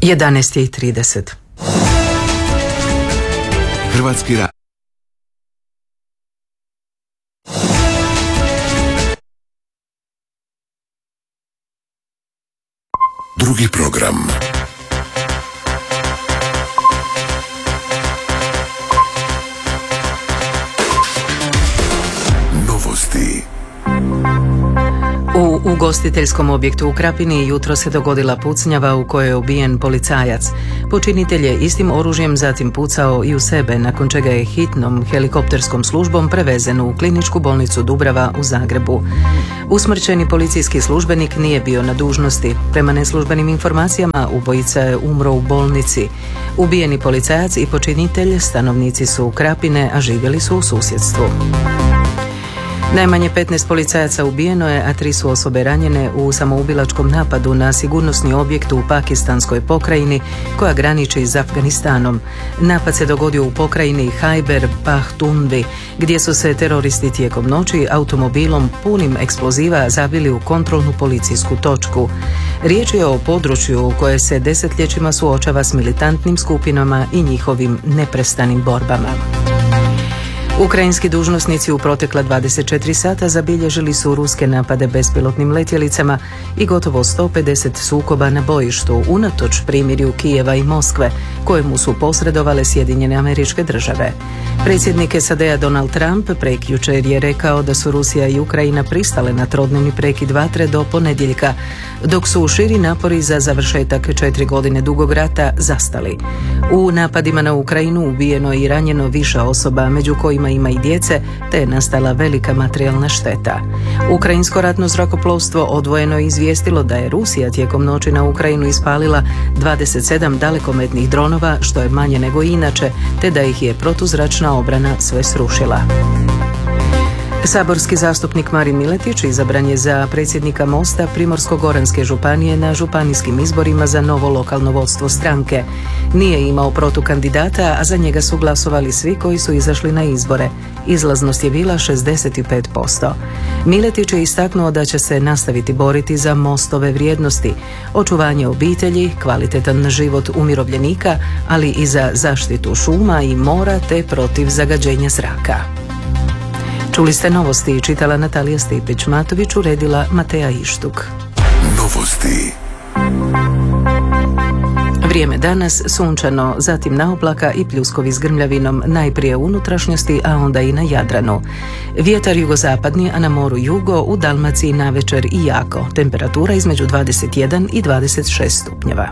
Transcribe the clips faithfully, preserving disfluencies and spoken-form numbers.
jedanaest i trideset. Hrvatski ra... Drugi program. Novosti. U ugostiteljskom objektu u Krapini jutro se dogodila pucnjava u kojoj je ubijen policajac. Počinitelj je istim oružjem zatim pucao i u sebe, nakon čega je hitnom helikopterskom službom prevezen u kliničku bolnicu Dubrava u Zagrebu. Usmrćeni policijski službenik nije bio na dužnosti. Prema neslužbenim informacijama, ubojica je umro u bolnici. Ubijeni policajac i počinitelj stanovnici su Krapine, a živjeli su u susjedstvu. Najmanje petnaest policajaca ubijeno je, a tri su osobe ranjene u samoubilačkom napadu na sigurnosni objekt u pakistanskoj pokrajini koja graniči s Afganistanom. Napad se dogodio u pokrajini Hajber Pahtunvi, gdje su se teroristi tijekom noći automobilom punim eksploziva zabili u kontrolnu policijsku točku. Riječ je o području koje se desetljećima suočava s militantnim skupinama i njihovim neprestanim borbama. Ukrajinski dužnosnici u protekla dvadeset četiri sata zabilježili su ruske napade bespilotnim letjelicama i gotovo sto pedeset sukoba na bojištu, unatoč primirju Kijeva i Moskve, kojemu su posredovale Sjedinjene Američke Države. Predsjednik S A D-a Donald Trump prekjučer je rekao da su Rusija i Ukrajina pristale na trodnevni prekid vatre do ponedjeljka, dok su širi napori za završetak četiri godine dugog rata zastali. U napadima na Ukrajinu ubijeno i ranjeno više osoba, među kojima ima i djece, te je nastala velika materijalna šteta. Ukrajinsko ratno zrakoplovstvo odvojeno je izvijestilo da je Rusija tijekom noći na Ukrajinu ispalila dvadeset sedam dalekometnih dronova, što je manje nego inače, te da ih je protuzračna obrana sve srušila. Saborski zastupnik Marin Miletić izabran je za predsjednika Mosta Primorsko-goranske županije na županijskim izborima za novo lokalno vodstvo stranke. Nije imao protukandidata, a za njega su glasovali svi koji su izašli na izbore. Izlaznost je bila šezdeset pet posto. Miletić je istaknuo da će se nastaviti boriti za Mostove vrijednosti, očuvanje obitelji, kvalitetan život umirovljenika, ali i za zaštitu šuma i mora te protiv zagađenja zraka. Čuli ste novosti i čitala Natalija Stipić-Matović, uredila Mateja Ištuk. Novosti. Vrijeme danas sunčano, zatim na oblaka i pljuskovi s grmljavinom, najprije u unutrašnjosti, a onda i na Jadranu. Vjetar jugozapadni, a na moru jugo, u Dalmaciji navečer i jako. Temperatura između dvadeset jedan i dvadeset šest stupnjeva.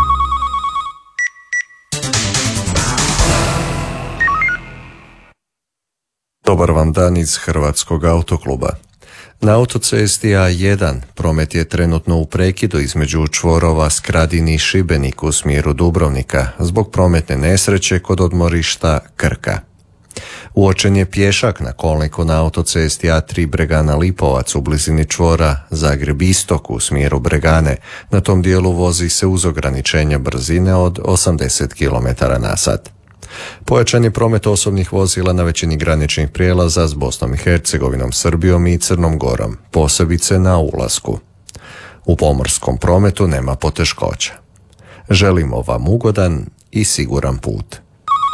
Dobar vam dan iz Hrvatskog autokluba. Na autocesti A jedan promet je trenutno u prekidu između čvorova Skradin i Šibenik u smjeru Dubrovnika zbog prometne nesreće kod odmorišta Krka. Uočen je pješak na kolniku na autocesti A tri Bregana Lipovac u blizini čvora Zagreb Istok u smjeru Bregane. Na tom dijelu vozi se uz ograničenje brzine od osamdeset kilometara na sat. Pojačan je promet osobnih vozila na većini graničnih prijelaza s Bosnom i Hercegovinom, Srbijom i Crnom Gorom, posebice na ulasku. U pomorskom prometu nema poteškoća. Želimo vam ugodan i siguran put.